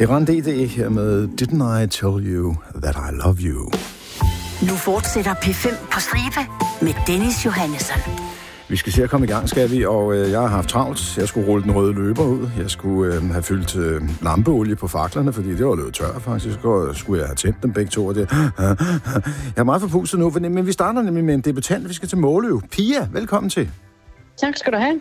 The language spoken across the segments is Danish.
Eran DD her med Didn't I Tell You That I Love You. Nu fortsætter P5 på stribe med Dennis Johannesson. Vi skal se at komme i gang, skal vi, og jeg har haft travlt. Jeg skulle rulle den røde løber ud. Jeg skulle have fyldt lampeolie på faklerne, fordi det var løbet tør faktisk. Så skulle jeg have tændt dem begge to. Og det. Jeg er meget forpustet nu, men vi starter nemlig med en debutant. Vi skal til Måløv. Pia, velkommen til. Tak skal du have.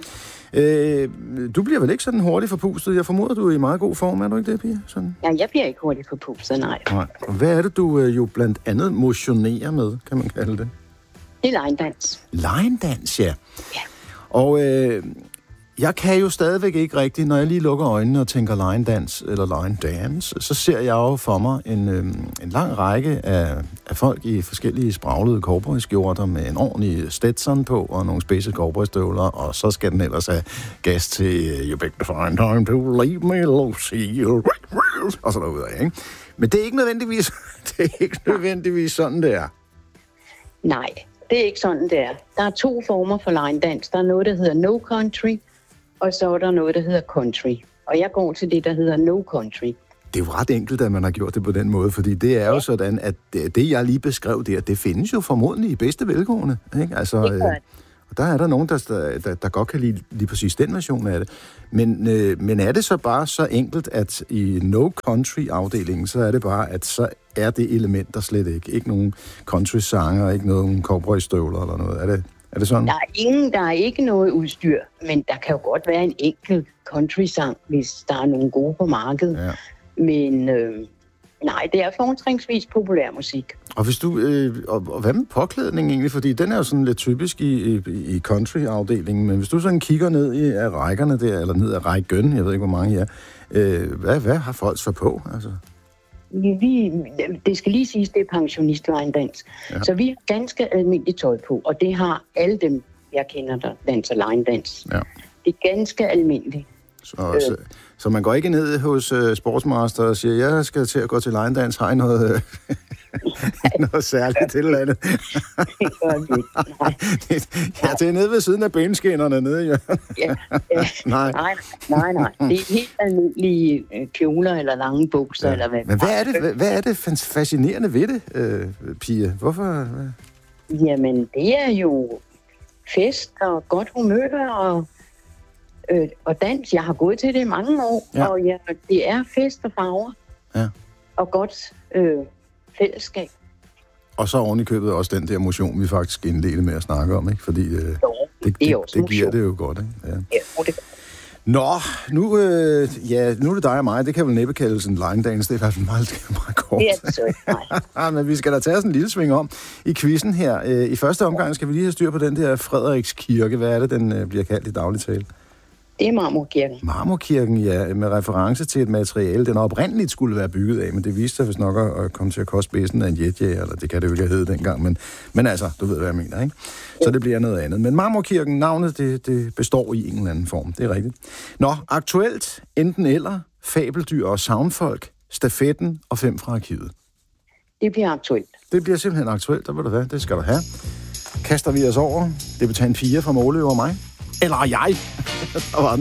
Du bliver vel ikke sådan hurtigt forpustet? Jeg formoder, du er i meget god form, er du ikke det, Pia? Sådan. Ja, jeg bliver ikke hurtigt forpustet, nej. Og hvad er det, du jo blandt andet motionerer med, kan man kalde det? Det er line-dans. Line-dans, ja. Ja. Og jeg kan jo stadigvæk ikke rigtigt, når jeg lige lukker øjnene og tænker line-dans eller line-dance, så ser jeg jo for mig en lang række af folk i forskellige spraglede cowboyskjorter med en ordentlig Stetson på og nogle spidse cowboystøvler, og så skal den ellers have gas til You pick the fine time to leave me, Lucy, og så derudad, ikke? Men det er ikke nødvendigvis sådan, det er. Nej, det er ikke sådan, det er. Der er 2 former for line-dans. Der er noget, der hedder no country, og så er der noget, der hedder country. Og jeg går til det, der hedder no country. Det er jo ret enkelt, at man har gjort det på den måde, fordi det er jo sådan, at det, jeg lige beskrev der, det findes jo formodentlig i bedste velgående, ikke? Altså, og der er der nogen, der godt kan lide lige præcis den version af det. Men er det så bare så enkelt, at i no country-afdelingen, så er det bare, at så er det element der slet ikke nogen country-sanger, ikke nogen cowboystøvler eller noget. Er det sådan? Der er ikke noget udstyr, men der kan jo godt være en enkelt country-sang, hvis der er nogle gode på markedet. Ja. Men nej, det er fortrinsvis populær musik. Og hvis du og hvad med påklædning egentlig? Fordi den er jo sådan lidt typisk i country-afdelingen, men hvis du sådan kigger ned i rækkerne der, eller ned ad rækken, jeg ved ikke, hvor mange I er, hvad har folk så på? Altså? Det skal lige siges, det er pensionist-line-dans. Ja. Så vi har ganske almindeligt tøj på, og det har alle dem, jeg kender, der danser line-dans. Ja. Det er ganske almindeligt. Så man går ikke ned hos Sportsmaster og siger, jeg skal til at gå til line-dans, har I noget, noget særligt til eller andet? Det gør vi ikke, nej. Ja, det er nede ved siden af benskinnerne nede, ja. Nej. Det er helt almindelige kjoler eller lange bukser, eller hvad. Men hvad er det fascinerende ved det, Pia? Hvorfor? Jamen, det er jo fest og godt humør og dans. Jeg har gået til det i mange år, og det er fest og farver og godt fællesskab. Og så oven i købet også den der motion, vi faktisk indledte med at snakke om, ikke? Fordi det giver det jo godt, ikke? Ja, det Nå, nu er det dig og mig. Det kan vel næppe kaldes en line-dance. Det er i hvert fald meget kort. Det er det så ikke, men vi skal da tage sådan en lille sving om i quizzen her. I første omgang skal vi lige have styr på den der Frederikskirke. Hvad er det, den bliver kaldt i daglig tale? Det er Marmorkirken. Marmorkirken, ja, med reference til et materiale, den oprindeligt skulle være bygget af, men det viste sig vist nok at komme til at koste bæsen af en jetjager, eller det kan det jo ikke have heddet dengang, men altså, du ved, hvad jeg mener, ikke? Så det bliver noget andet. Men Marmorkirken, navnet, det består i en eller anden form, det er rigtigt. Nå, aktuelt, enten eller, fabeldyr og soundfolk, stafetten og 5 fra arkivet. Det bliver aktuelt. Det bliver simpelthen aktuelt, og ved du hvad, det skal du have. Kaster vi os over, debutant 4 fra Måløv og mig. Eller jeg. Der var den.